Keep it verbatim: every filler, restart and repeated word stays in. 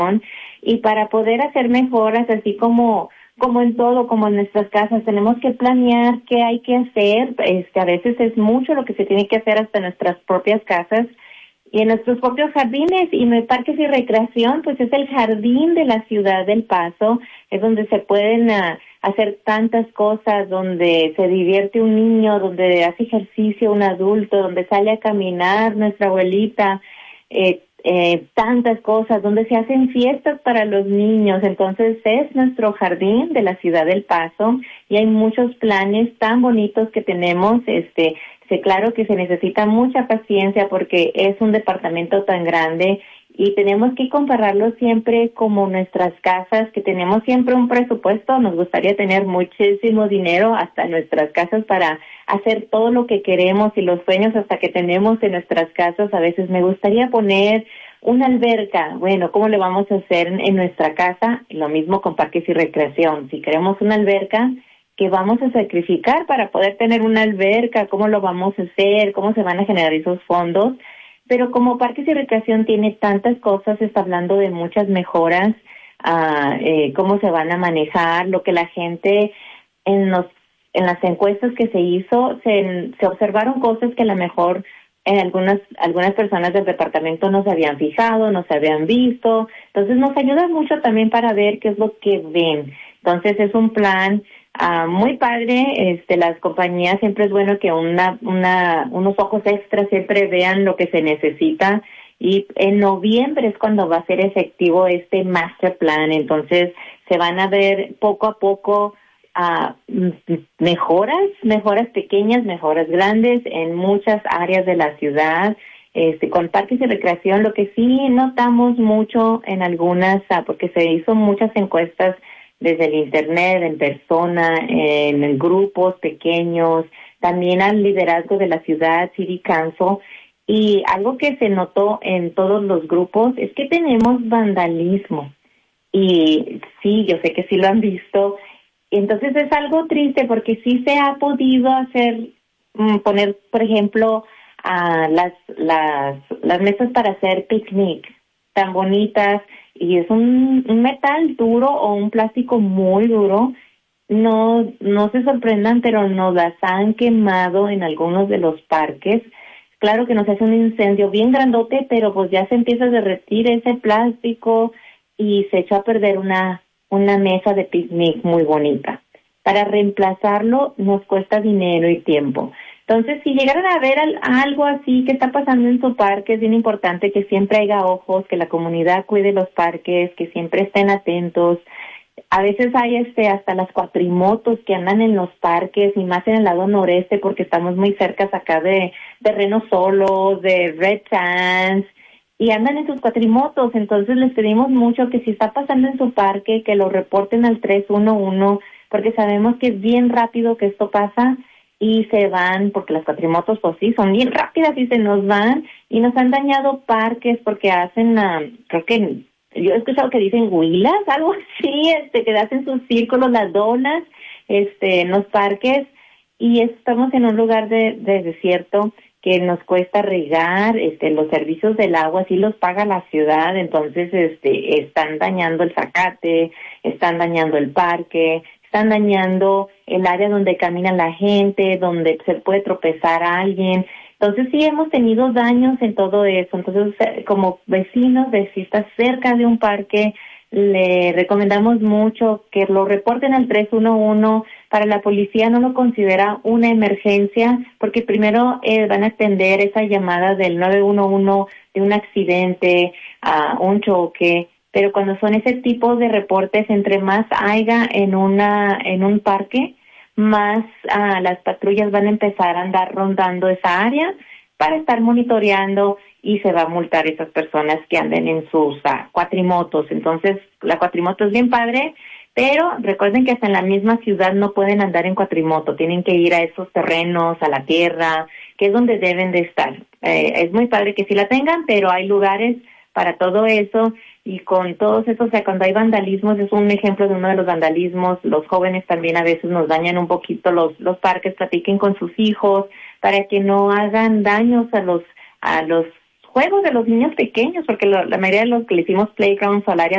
y para poder hacer mejoras, así como como en todo, como en nuestras casas, tenemos que planear qué hay que hacer. Este, a veces es mucho lo que se tiene que hacer hasta en nuestras propias casas y en nuestros propios jardines. Y en parques y recreación, pues es el jardín de la ciudad del Paso, es donde se pueden uh, hacer tantas cosas, donde se divierte un niño, donde hace ejercicio un adulto, donde sale a caminar nuestra abuelita, eh, Eh, tantas cosas, donde se hacen fiestas para los niños. Entonces es nuestro jardín de la ciudad del Paso y hay muchos planes tan bonitos que tenemos. Este, sé claro que se necesita mucha paciencia porque es un departamento tan grande y tenemos que compararlo siempre como nuestras casas, que tenemos siempre un presupuesto. Nos gustaría tener muchísimo dinero hasta en nuestras casas para hacer todo lo que queremos y los sueños hasta que tenemos en nuestras casas. A veces me gustaría poner una alberca. Bueno, ¿cómo le vamos a hacer en nuestra casa? Lo mismo con parques y recreación. Si queremos una alberca, ¿qué vamos a sacrificar para poder tener una alberca? ¿Cómo lo vamos a hacer? ¿Cómo se van a generar esos fondos? Pero como parques y recreación tiene tantas cosas, está hablando de muchas mejoras, uh, eh, cómo se van a manejar, lo que la gente en los en las encuestas que se hizo, se, se observaron cosas que a lo mejor en algunas algunas personas del departamento no se habían fijado, no se habían visto. Entonces nos ayuda mucho también para ver qué es lo que ven. Entonces es un plan uh, muy padre. Este, las compañías siempre es bueno que una una unos ojos extras siempre vean lo que se necesita. Y en noviembre es cuando va a ser efectivo este master plan. Entonces se van a ver poco a poco Uh, mejoras, mejoras pequeñas, mejoras grandes en muchas áreas de la ciudad. Este, con parques y recreación, lo que sí notamos mucho en algunas, uh, porque se hizo muchas encuestas desde el internet, en persona, en, en grupos pequeños, también al liderazgo de la ciudad, City Council, y algo que se notó en todos los grupos es que tenemos vandalismo. Y sí, yo sé que sí lo han visto. Entonces es algo triste porque sí se ha podido hacer, mmm, poner, por ejemplo, uh, las, las, las mesas para hacer picnic tan bonitas y es un, un metal duro o un plástico muy duro. No, no se sorprendan, pero nos las han quemado en algunos de los parques. Claro que nos hace un incendio bien grandote, pero pues ya se empieza a derretir ese plástico y se echó a perder una una mesa de picnic muy bonita. Para reemplazarlo nos cuesta dinero y tiempo. Entonces, si llegaran a ver al, algo así que está pasando en su parque, es bien importante que siempre haya ojos, que la comunidad cuide los parques, que siempre estén atentos. A veces hay este hasta las cuatrimotos que andan en los parques y más en el lado noreste porque estamos muy cerca acá de, de Reno Solos, de Red Sands, y andan en sus cuatrimotos. Entonces les pedimos mucho que si está pasando en su parque, que lo reporten al tres uno uno, porque sabemos que es bien rápido que esto pasa y se van, porque las cuatrimotos pues sí, son bien rápidas y se nos van y nos han dañado parques porque hacen, uh, creo que, yo he escuchado que dicen huilas, algo así, este, que hacen sus círculos, las donas, este, en los parques y estamos en un lugar de, de desierto que nos cuesta regar, este, los servicios del agua sí los paga la ciudad, entonces este, están dañando el zacate, están dañando el parque, están dañando el área donde camina la gente, donde se puede tropezar a alguien. Entonces sí hemos tenido daños en todo eso. Entonces como vecinos, de si estás cerca de un parque, le recomendamos mucho que lo reporten al tres uno uno. Para la policía no lo considera una emergencia porque primero eh, van a atender esa llamada del nueve uno uno de un accidente, uh, un choque, pero cuando son ese tipo de reportes, entre más haya en una en un parque, más uh, las patrullas van a empezar a andar rondando esa área para estar monitoreando y se va a multar a esas personas que anden en sus uh, cuatrimotos. Entonces, la cuatrimoto es bien padre, pero recuerden que hasta en la misma ciudad no pueden andar en cuatrimoto, tienen que ir a esos terrenos, a la tierra, que es donde deben de estar. Eh, es muy padre que sí la tengan, pero hay lugares para todo eso y con todos esos, o sea, cuando hay vandalismos, es un ejemplo de uno de los vandalismos. Los jóvenes también a veces nos dañan un poquito los los parques, platiquen con sus hijos para que no hagan daños a los a los juegos de los niños pequeños, porque lo, la mayoría de los que le hicimos playgrounds o al área